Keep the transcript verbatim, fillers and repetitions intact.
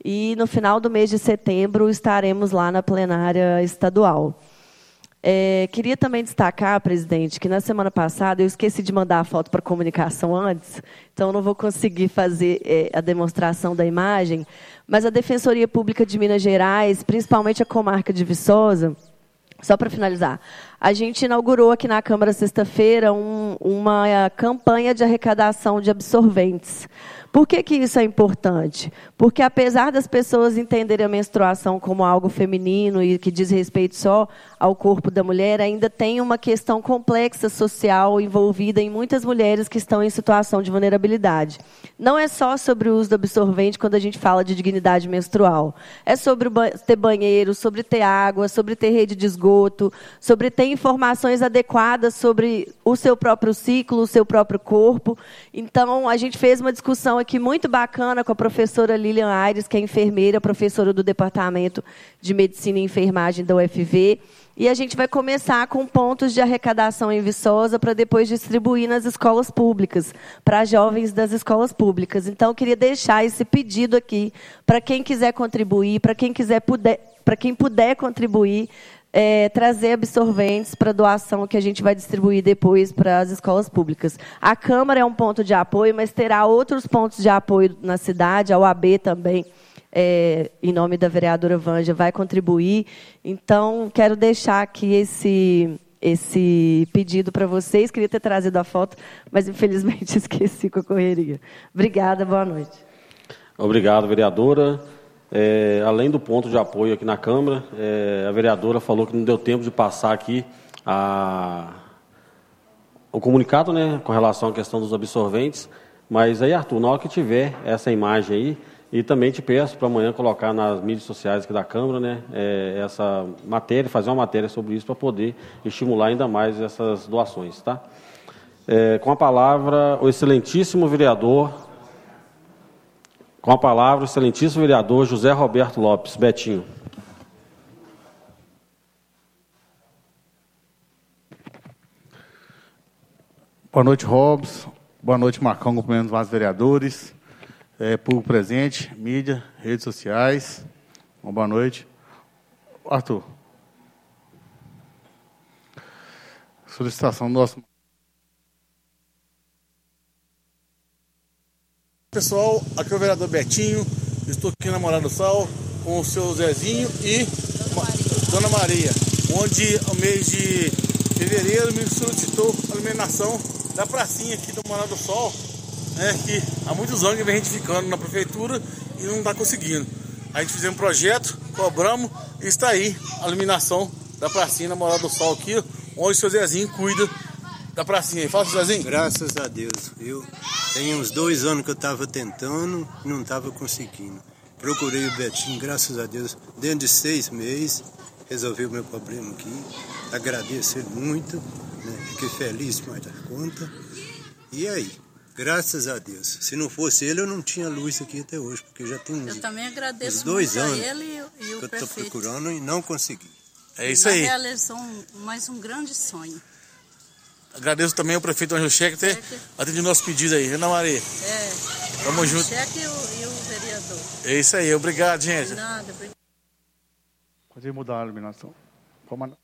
e no final do mês de setembro estaremos lá na plenária estadual. É, queria também destacar, presidente, que na semana passada eu esqueci de mandar a foto para a comunicação antes, então não vou conseguir fazer é, a demonstração da imagem, mas a Defensoria Pública de Minas Gerais, principalmente a comarca de Viçosa, só para finalizar, a gente inaugurou aqui na Câmara sexta-feira um, uma campanha de arrecadação de absorventes. Por que que isso é importante? Porque, apesar das pessoas entenderem a menstruação como algo feminino e que diz respeito só ao corpo da mulher, ainda tem uma questão complexa social envolvida em muitas mulheres que estão em situação de vulnerabilidade. Não é só sobre o uso do absorvente quando a gente fala de dignidade menstrual. É sobre ter banheiro, sobre ter água, sobre ter rede de esgoto, sobre ter informações adequadas sobre o seu próprio ciclo, o seu próprio corpo. Então, a gente fez uma discussão aqui muito bacana com a professora Lilian Aires, que é enfermeira, professora do Departamento de Medicina e Enfermagem da U F V, e a gente vai começar com pontos de arrecadação em Viçosa para depois distribuir nas escolas públicas, para jovens das escolas públicas. Então, eu queria deixar esse pedido aqui para quem quiser contribuir, para quem quiser puder, para quem puder contribuir, É, trazer absorventes para doação que a gente vai distribuir depois para as escolas públicas. A Câmara é um ponto de apoio, mas terá outros pontos de apoio na cidade, a O A B também, é, em nome da vereadora Vânia, vai contribuir. Então, quero deixar aqui esse, esse pedido para vocês. Queria ter trazido a foto, mas, infelizmente, esqueci com a correria. Obrigada, boa noite. Obrigado, vereadora. É, além do ponto de apoio aqui na Câmara, é, a vereadora falou que não deu tempo de passar aqui a, o comunicado, né, com relação à questão dos absorventes, mas aí, Arthur, na hora que tiver essa imagem aí, e também te peço para amanhã colocar nas mídias sociais aqui da Câmara, né, é, essa matéria, fazer uma matéria sobre isso para poder estimular ainda mais essas doações, tá? É, com a palavra, o excelentíssimo vereador... Com a palavra, o excelentíssimo vereador José Roberto Lopes. Betinho. Boa noite, Robson. Boa noite, Marcão, cumprimentos mais vereadores, é, público presente, mídia, redes sociais. Uma boa noite. Arthur. Solicitação do nosso... Pessoal, aqui é o vereador Betinho, estou aqui na Morada do Sol com o seu Zezinho e Dona Maria, onde no mês de fevereiro me solicitou a iluminação da pracinha aqui da Morada do Sol, né, que há muitos anos que vem retificando na prefeitura e não está conseguindo. A gente fez um projeto, cobramos e está aí a iluminação da pracinha da Morada do Sol aqui, onde o seu Zezinho cuida da pracinha. Fala, seu Zezinho. Graças a Deus, viu? Tem uns dois anos que eu estava tentando e não estava conseguindo. Procurei o Betinho, graças a Deus, dentro de seis meses, resolveu o meu problema aqui. Agradeço ele muito, né? Fiquei feliz mais da conta. E aí, graças a Deus. Se não fosse ele, eu não tinha luz aqui até hoje, porque já tem uns, eu também agradeço uns dois muito anos a ele e, e o que eu estou prefeito. procurando e não consegui. É isso aí. Realizou mais um grande sonho. Agradeço também ao prefeito Anjo Cheque ter atendido nosso pedido aí, Ana Maria. É. Tamo junto. Cheque e o, e o vereador. É isso aí, obrigado, gente. De nada, obrigado. Pode mudar a iluminação. Comandante.